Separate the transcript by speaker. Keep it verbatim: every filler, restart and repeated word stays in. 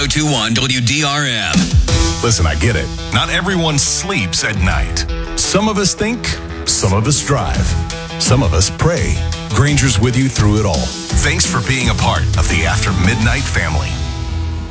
Speaker 1: two one W D R M.
Speaker 2: Listen, I get it. Not everyone sleeps at night. Some of us think, some of us drive, some of us pray. Granger's with you through it all. Thanks for being a part of the After Midnight family.